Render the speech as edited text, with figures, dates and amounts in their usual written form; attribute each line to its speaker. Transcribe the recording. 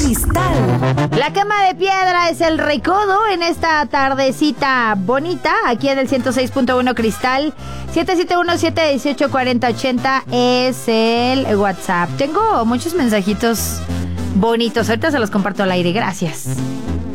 Speaker 1: Cristal.
Speaker 2: La cama de piedra es el recodo en esta tardecita bonita, aquí en el 106.1 Cristal. 771-718-4080 es el WhatsApp. Tengo muchos mensajitos bonitos, ahorita se los comparto al aire, gracias.